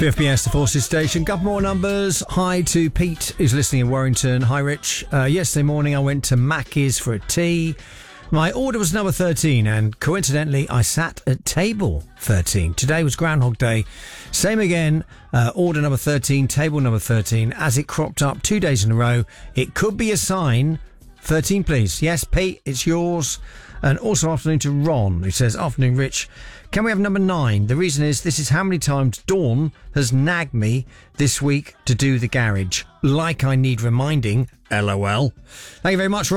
BFBS, the Forces Station. Couple more numbers. Hi to Pete, who's listening in Warrington. Hi, Rich. Yesterday morning, I went to Mackey's for a tea. My order was number 13, and coincidentally, I sat at table 13. Today was Groundhog Day. Same again. Order number 13, table number 13. As it cropped up 2 days in a row, it could be a sign. 13, please. Yes, Pete, it's yours. And also afternoon to Ron, who says, afternoon, Rich. Can we have number 9? The reason is this is how many times Dawn has nagged me this week to do the garage. Like I need reminding. LOL. Thank you very much, Ron.